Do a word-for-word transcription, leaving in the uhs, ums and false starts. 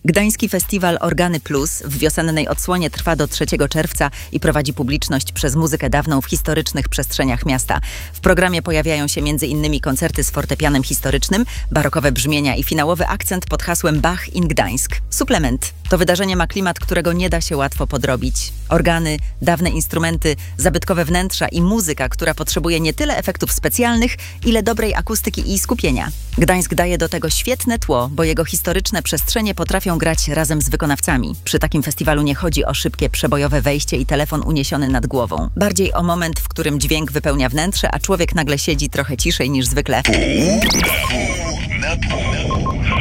Gdański Festiwal Organy Plus w wiosennej odsłonie trwa do trzeciego czerwca i prowadzi publiczność przez muzykę dawną w historycznych przestrzeniach miasta. W programie pojawiają się między innymi koncerty z fortepianem historycznym, barokowe brzmienia i finałowy akcent pod hasłem Bach in Gdańsk. Suplement. To wydarzenie ma klimat, którego nie da się łatwo podrobić. Organy, dawne instrumenty, zabytkowe wnętrza i muzyka, która potrzebuje nie tyle efektów specjalnych, ile dobrej akustyki i skupienia. Gdańsk daje do tego świetne tło, bo jego historyczne przestrzenie potrafią grać razem z wykonawcami. Przy takim festiwalu nie chodzi o szybkie, przebojowe wejście i telefon uniesiony nad głową. Bardziej o moment, w którym dźwięk wypełnia wnętrze, a człowiek nagle siedzi trochę ciszej niż zwykle. Na pół.